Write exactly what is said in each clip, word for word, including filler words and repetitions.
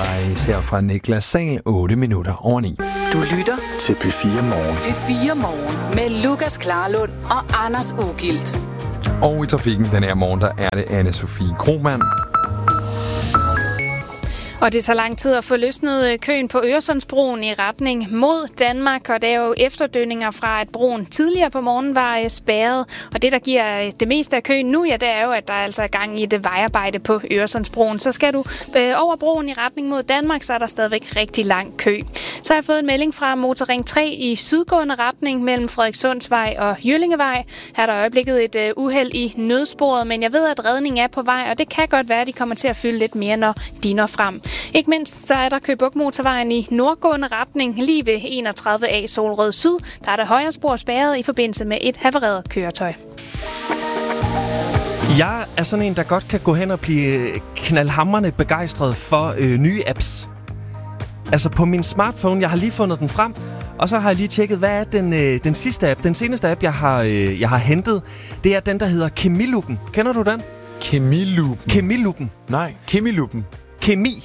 Rise her fra Niklas Sahl, otte minutter over ni. Du lytter til P fire Morgen. P fire Morgen med Lukas Klarlund og Anders Ugilt. Og i trafikken den her morgen, der er det Anne-Sophie Krohmann. Og det tager lang tid at få løsnet køen på Øresundsbroen i retning mod Danmark, og det er jo efterdønninger fra, at broen tidligere på morgenen var spærret. Og det, der giver det meste af køen nu, ja, det er jo, at der er altså gang i det vejarbejde på Øresundsbroen. Så skal du øh, over broen i retning mod Danmark, så er der stadigvæk rigtig lang kø. Så har jeg fået en melding fra Motorring tre i sydgående retning mellem Frederikssundsvej og Jøllingevej. Her er der øjeblikket et øh, uheld i nødsporet, men jeg ved, at redning er på vej, og det kan godt være, at de kommer til at fylde lidt mere, når de når frem. Ikke mindst så er der Køge Bugt Motorvejen i nordgående retning lige ved enogtredive A Solrød Syd. Der er der højre spor spærret i forbindelse med et havareret køretøj. Jeg er sådan en, der godt kan gå hen og blive knaldhamrende begejstret for øh, nye apps. Altså på min smartphone, jeg har lige fundet den frem, og så har jeg lige tjekket, hvad er den, øh, den sidste app. Den seneste app, jeg har, øh, jeg har hentet, det er den, der hedder Kemilupen. Kender du den? Kemilupen? Kemilupen. Nej, Kemilupen. Kemi.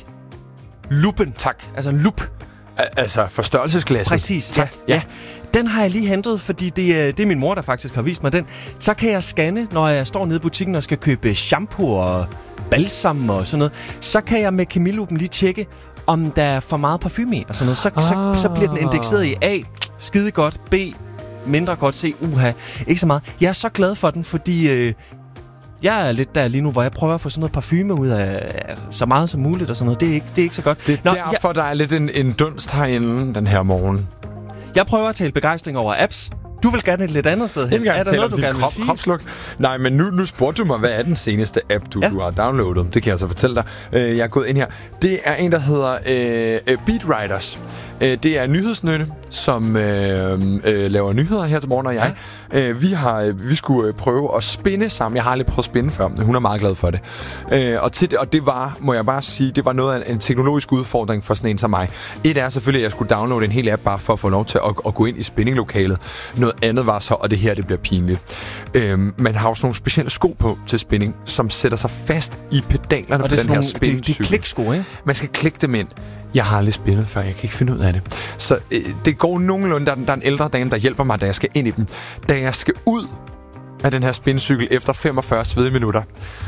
Lupen. Tak. Altså en lup. Al- altså forstørrelsesglasset. Præcis, tak. Ja. ja. Den har jeg lige hentet, fordi det, det er min mor, der faktisk har vist mig den. Så kan jeg scanne, når jeg står nede i butikken og skal købe shampoo og balsam og sådan noget. Så kan jeg med Kemilupen lige tjekke, om der er for meget parfume i og sådan noget. Så, ah. så, så bliver den indekseret i A, skide godt, B, mindre godt, C, uha, ikke så meget. Jeg er så glad for den, fordi... Øh, Jeg er lidt der lige nu, hvor jeg prøver at få sådan noget parfume ud af så meget som muligt og sådan noget. Det er ikke, det er ikke så godt. Det er Nå, derfor, jeg, der er lidt en, en dunst herinde den her morgen. Jeg prøver at tale begejstring over apps. Du vil gerne et lidt andet sted hen. Jeg Er der noget, du gerne krop, vil sige? kropsluk. Nej, men nu, nu spurgte du mig, hvad er den seneste app, du, ja. du har downloadet? Det kan jeg så fortælle dig. Jeg er gået ind her. Det er en, der hedder øh, Beatwriters. Det er nyhedsnønne, som øh, øh, laver nyheder her til morgen, og jeg. Ja. Øh, vi, har, vi skulle prøve at spinde sammen. Jeg har aldrig prøvet at spinde før, men hun er meget glad for det. Øh, og, til det. og det var, må jeg bare sige, det var noget af en teknologisk udfordring for sådan en som mig. Et er selvfølgelig, at jeg skulle downloade en hel app bare for at få lov til at, at gå ind i spinninglokalet. Noget andet var så, og det her, det bliver pinligt. Øh, man har også nogle specielle sko på til spinning, som sætter sig fast i pedalerne på den her spinningscykel. Det er kliksko, ikke? Man skal klikke dem ind. Jeg har aldrig spillet før, jeg kan ikke finde ud af det. Så øh, det går nogenlunde, der, der er en ældre dame, der hjælper mig, da jeg skal ind i dem. Da jeg skal ud af den her spincykel efter femogfyrre svedige minutter,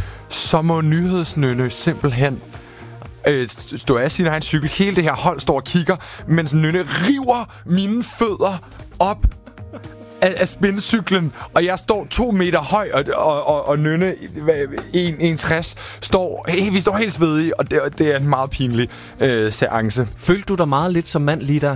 så må nyhedsnønne simpelthen øh, stå af sin egen cykel. Hele det her hold står og kigger, mens Nynne river mine fødder op af, af spindcyklen, og jeg står to meter høj, og, og, og, og Nynne en komma tres står, hey, vi står helt svedige, og det, det er en meget pinlig øh, seance. Følte du dig meget lidt som mand lige der?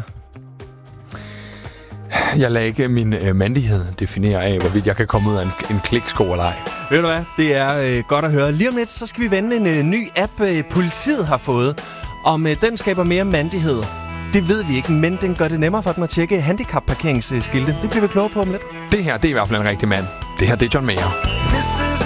Jeg lader ikke min øh, mandighed definere af, hvorvidt jeg kan komme ud af en, en kliksko eller ej. Ved du hvad? Det er øh, godt at høre. Lige om lidt, så skal vi vende en øh, ny app, øh, politiet har fået. Om øh, den skaber mere mandighed, det ved vi ikke, men den gør det nemmere for dem at tjekke handicapparkeringsskilte. Det bliver vi klogere på om lidt. Det her, det er i hvert fald en rigtig mand. Det her, det er John Mayer.